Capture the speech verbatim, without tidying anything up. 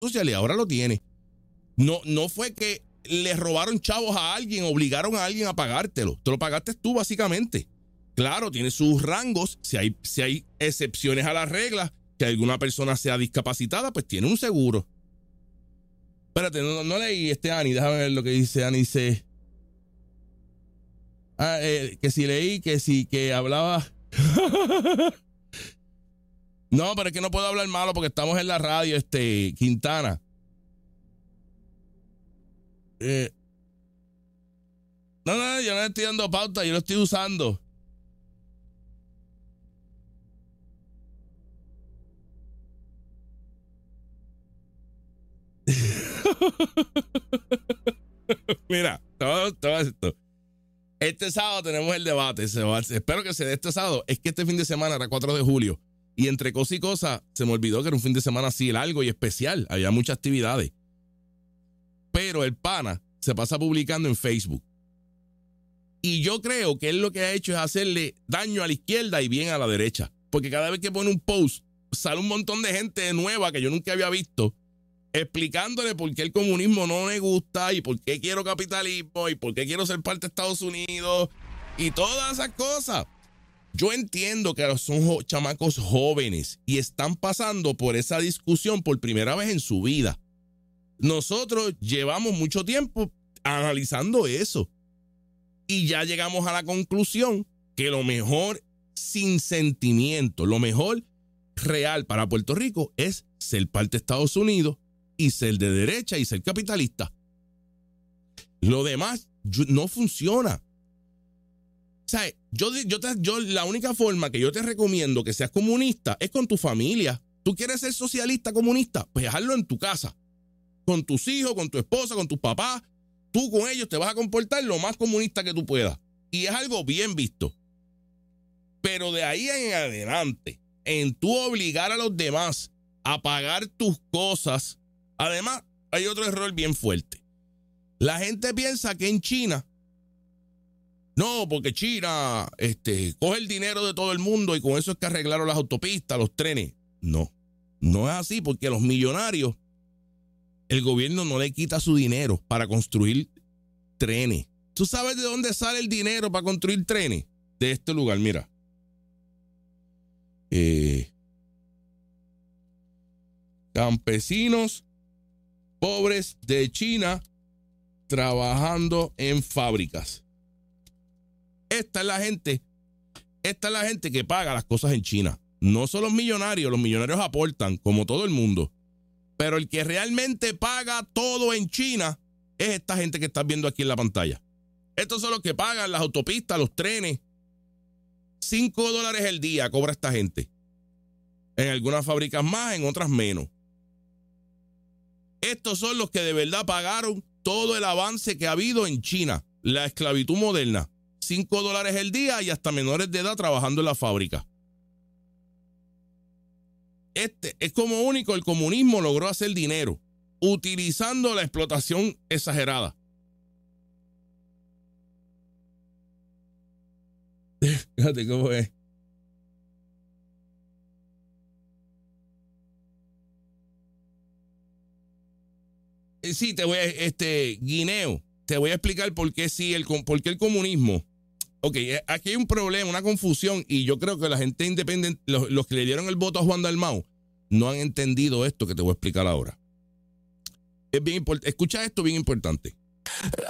social y ahora lo tiene. No, no fue que le robaron chavos a alguien, obligaron a alguien a pagártelo. Te lo pagaste tú, básicamente. Claro, tiene sus rangos. Si hay, si hay excepciones a las reglas, que alguna persona sea discapacitada, pues tiene un seguro. Espérate, no, no leí este Ani, déjame ver lo que dice Ani. Dice ah, eh, que si leí, que si que hablaba. No, pero es que no puedo hablar malo porque estamos en la radio, este, Quintana. Eh, no, no, yo no le estoy dando pauta, yo lo estoy usando. Mira, todo, todo esto. Este sábado tenemos el debate. Se va, espero que se dé este sábado. Es que este fin de semana era cuatro de julio. Y entre cosas y cosas, se me olvidó que era un fin de semana así largo y especial. Había muchas actividades. Pero el pana se pasa publicando en Facebook. Y yo creo que él lo que ha hecho es hacerle daño a la izquierda y bien a la derecha. Porque cada vez que pone un post, sale un montón de gente nueva que yo nunca había visto, explicándole por qué el comunismo no me gusta y por qué quiero capitalismo y por qué quiero ser parte de Estados Unidos y todas esas cosas. Yo entiendo que son jo- chamacos jóvenes y están pasando por esa discusión por primera vez en su vida. Nosotros llevamos mucho tiempo analizando eso y ya llegamos a la conclusión que lo mejor sin sentimiento, lo mejor real para Puerto Rico es ser parte de Estados Unidos y ser de derecha y ser capitalista. Lo demás yo, no funciona. O sea, yo, yo, te, yo la única forma que yo te recomiendo que seas comunista es con tu familia. ¿Tú quieres ser socialista comunista? Pues hazlo en tu casa. Con tus hijos, con tu esposa, con tus papás. Tú con ellos te vas a comportar lo más comunista que tú puedas. Y es algo bien visto. Pero de ahí en adelante, en tú obligar a los demás a pagar tus cosas. Además, hay otro error bien fuerte. La gente piensa que en China, no, porque China este, coge el dinero de todo el mundo y con eso es que arreglaron las autopistas, los trenes. No, no es así porque los millonarios, el gobierno no le quita su dinero para construir trenes. ¿Tú sabes de dónde sale el dinero para construir trenes? De este lugar, mira. Eh, campesinos pobres de China trabajando en fábricas. Esta es la gente, esta es la gente que paga las cosas en China. No son los millonarios, los millonarios aportan como todo el mundo. Pero el que realmente paga todo en China es esta gente que estás viendo aquí en la pantalla. Estos son los que pagan las autopistas, los trenes. Cinco dólares el día cobra esta gente. En algunas fábricas más, en otras menos. Estos son los que de verdad pagaron todo el avance que ha habido en China. La esclavitud moderna. Cinco dólares el día y hasta menores de edad trabajando en la fábrica. Este es como único el comunismo logró hacer dinero, utilizando la explotación exagerada. Fíjate cómo es. Sí, te voy a, este, Guineo, te voy a explicar por qué sí, el, por qué el comunismo. Ok, aquí hay un problema, una confusión, y yo creo que la gente independiente, los, los que le dieron el voto a Juan Dalmau, no han entendido esto que te voy a explicar ahora. Es bien importante, escucha esto bien importante.